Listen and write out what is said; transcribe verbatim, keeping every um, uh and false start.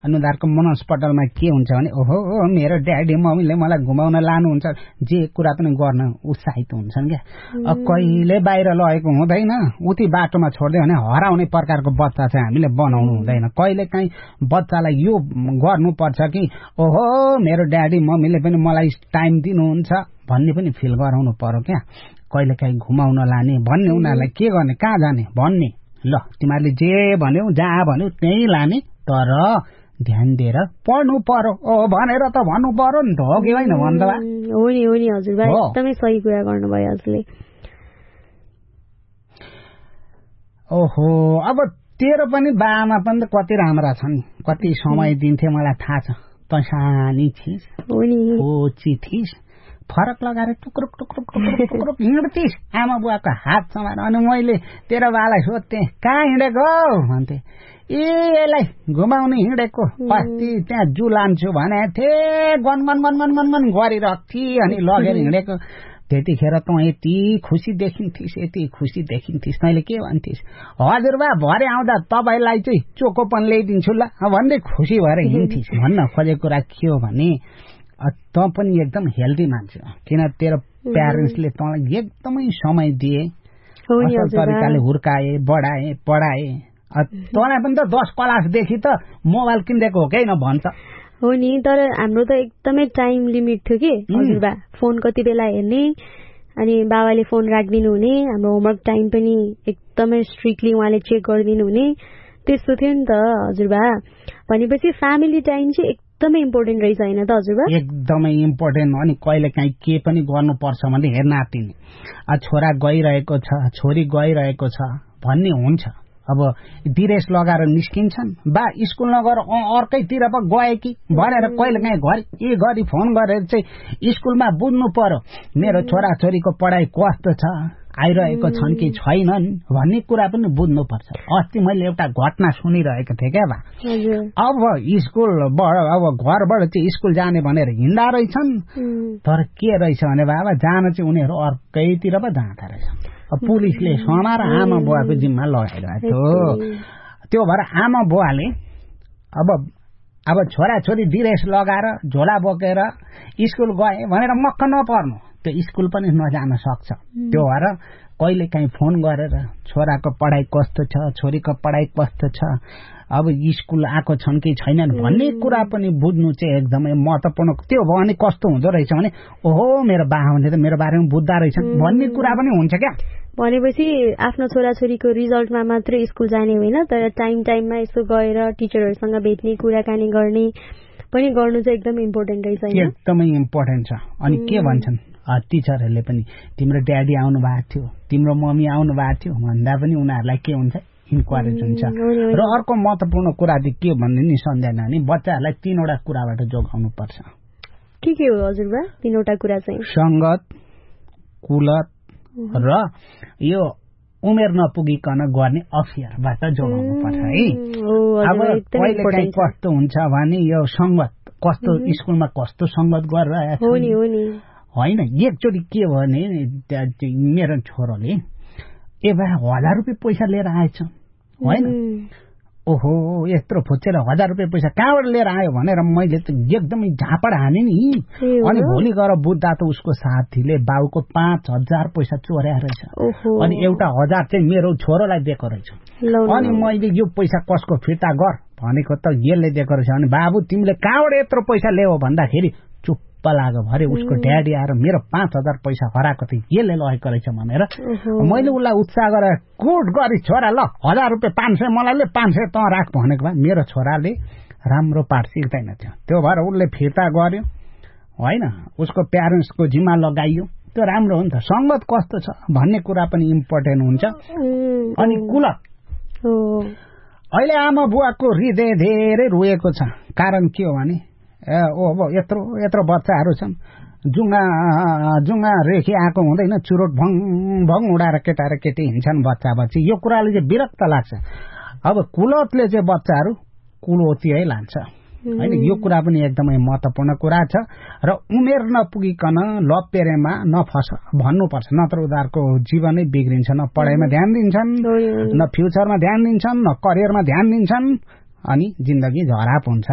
अनि उनीहरूको मनस्पटलमा के हुन्छ भने ओहो मेरो ड्याडी मम्मीले मलाई घुमाउन लानुहुन्छ जे कुरा पनि गर्न उत्साहित हुन्छन् क्या कहिले बाहिर लगेको हुँदैन उति बाटोमा छोड्दै भने हराउने प्रकारको बच्चा चाहिँ हामीले बनाउनु हुँदैन कहिले काहीँ बच्चालाई यो गर्नुपर्छ कि ओहो मेरो ड्याडी मम्मीले पनि मलाई टाइम दिनुहुन्छ भन्ने पनि फिल गराउनु पर्यो क्या कहिले काहीँ घुमाउन लाने भन्ने उनीहरूलाई के गर्ने कहाँ जाने भन्ने ल तिमीहरूले जे भन्यौ जहाँ भन्यौ त्यही लाने तर ध्यान दिएर पढ्नु पर्यो ओ भनेर त भन्नु पर्यो नि त हो कि होइन भन्दा हो नि हो नि हजुरबा एकदमै सही कुरा गर्नुभयो हजुरले ओहो अब तेरो पनि बाआमा पनि त कति राम्रा छन् कति समय दिन्थे मलाई थाहा छ त सानी थिइस् हो नि कोची थिइस् फरक लगाएर टुक्रुक टुक्रुक टुक्रुक टुक्रुक हिँड्थिस् आमा बुवाको हात समाएर अनि मैले तेरो बालाई सोध्थेँ कहाँ हिँडेको भन्थे ए यसलाई घुमाउने हिँडेको अस्ति त्यहाँ जू लान्छु भने थिएँ gun gun gun gun gun gun गरिरहथे अनि लगेर हिँडेको त्यतिखेर त यति खुसी देखिन्थिस् यति खुसी देखिन्थिस् तैँले के भन्थिस् हजुरबा भरे आउँदा तपाईँलाई चाहिँ चोकोपन ल्याइदिन्छु ल भन्दै खुसी भएर हिँड्थिस् भन्न खोजेको कुरा के हो भने त पनि एकदम हेल्दी मान्छे किन तेरो प्यारेन्ट्सले तँलाई एकदमै समय दिए असल तरिकाले हुर्काए बढाए पढाए तँलाई पनि त दस क्लासदेखि त मोबाइल किनिदिएको हो कि भन्छ हो नि तर हाम्रो त एकदमै टाइम लिमिट थियो कि हजुरबा फोन कति बेला हेर्ने अनि बाबाले फोन राखिदिनु हुने हाम्रो होमवर्क टाइम पनि एकदमै स्ट्रिक्टली उहाँले चेक गरिदिनु हुने त्यस्तो थियो नि त हजुरबा भनेपछि फ्यामिली टाइम चाहिँ एकदमै इम्पोर्टेन्ट रहेछ होइन त हजुरबा एकदमै इम्पोर्टेन्ट अनि कहिले काहीँ के पनि गर्नुपर्छ भने हेर्न आँटिने छोरा गइरहेको छ छोरी गइरहेको छ भन्ने हुन्छ अब दिरेस लगाएर निस्किन्छन् बा स्कुल नगएर अर्कैतिर पो गए कि भनेर कहिले काहीँ घरि ए गरी फोन गरेर चाहिँ स्कुलमा बुझ्नु पर्यो मेरो छोराछोरीको पढाइ कस्तो छ आइरहेको छन् कि छैनन् भन्ने कुरा पनि बुझ्नुपर्छ अस्ति मैले एउटा घटना सुनिरहेको थिएँ क्या बा अब स्कुलबाट अब घरबाट चाहिँ स्कुल जाने भनेर हिँड्दा रहेछन् तर के रहेछ भने बाबा जान चाहिँ उनीहरू अर्कैतिर पो जाँदा रहेछ पुलिसले समाएर आमा बुवाको जिम्मा लगाइरहेको थियो त्यो भएर आमा बुवाले अब अब छोराछोरी दिरेस लगाएर झोला बोकेर स्कुल गए भनेर मक्क नपर्नु त्यो स्कुल पनि नजान सक्छ त्यो भएर कहिले काहीँ फोन गरेर छोराको पढाइ कस्तो छ छोरीको पढाइ कस्तो छ अब स्कुल आएको छन् कि छैनन् भन्ने कुरा पनि बुझ्नु चाहिँ एकदमै महत्त्वपूर्ण त्यो भयो भने कस्तो हुँदो रहेछ भने ओहो मेरो बाबाले त मेरो बारेमा बुझ्दा रहेछन् भन्ने कुरा पनि हुन्छ क्या भनेपछि आफ्नो छोराछोरीको रिजल्टमा मात्रै स्कुल जाने होइन तर टाइम टाइममा यसो गएर टिचरहरूसँग भेट्ने कुराकानी गर्ने पनि गर्नु चाहिँ एकदमै इम्पोर्टेन्ट रहेछ एकदमै इम्पोर्टेन्ट छ अनि के भन्छन् टिचरहरूले पनि तिम्रो ड्याडी आउनु भएको थियो तिम्रो मम्मी आउनु भएको थियो भन्दा पनि उनीहरूलाई के हुन्छ इन्करेज हुन्छ र अर्को महत्त्वपूर्ण कुरा चाहिँ के भन्ने नि सम्झाएन भने बच्चाहरूलाई तीनवटा कुराबाट जोगाउनु पर्छ के के हो हजुरबा तीनवटा कुरा चाहिँ संगत कुलत र यो उमेर नपुगिकन गर्ने अफेयरबाट जोगाउनु पर्छ है अब कहिले काहीँ कस्तो हुन्छ भने यो संगत कस्तो स्कुलमा कस्तो संगत गरिरहेको छ होइन एकचोटि के भने मेरो छोरोले ए भाइ हजार रुपियाँ पैसा लिएर आएछ होइन ओहो यत्रो फुच्चेर हजार रुपियाँ पैसा कहाँबाट लिएर आयो भनेर मैले त एकदमै झापड हाने नि अनि भोलि गएर बुझ्दा त उसको साथीले बाउको पाँच हजार पैसा चोर्या रहेछ अनि एउटा हजार चाहिँ मेरो छोरोलाई दिएको रहेछ अनि मैले यो पैसा कसको फिर्ता गर भनेको त यसले दिएको रहेछ अनि बाबु तिमीले कहाँबाट यत्रो पैसा ल्याऊ भन्दाखेरि चुप्प लाग्यो भरे उसको ड्याडी आएर मेरो पाँच हजार पैसा हराएको त यसले लगेको रहेछ भनेर मैले उसलाई उत्साह गरेर गुड गरी छोरा ल हजार रुपियाँ पाँच सय मलाई ले पाँच सय त राख भनेको भए मेरो छोराले राम्रो पाठ सिक्दैन थियो त्यो भएर उसले फिर्ता गर्यो होइन उसको प्यारेन्ट्सको जिम्मा लगाइयो त्यो राम्रो हो नि त संगत कस्तो छ भन्ने कुरा पनि इम्पोर्टेन्ट हुन्छ अनि कुलत अहिले आमा बुवाको हृदय धेरै रोएको छ कारण के हो भने ओ यत्रो यत्रो बच्चाहरू छन् जुङ्गा जुङ्गा रेखी आएको हुँदैन चुरोट भङ भङ उडाएर केटा र केटी हिँड्छन् बच्चा बच्ची यो कुराले चाहिँ विरक्त लाग्छ अब कुलतले चाहिँ बच्चाहरू कुलोतियै लान्छ होइन यो कुरा पनि एकदमै महत्त्वपूर्ण कुरा छ र उमेर नपुगिकन लपेरेमा नफस भन्नुपर्छ नत्र उनीहरूको जीवनै बिग्रिन्छ न पढाइमा ध्यान दिन्छन् न फ्युचरमा ध्यान दिन्छन् न करियरमा ध्यान दिन्छन् अनि जिन्दगी झराप हुन्छ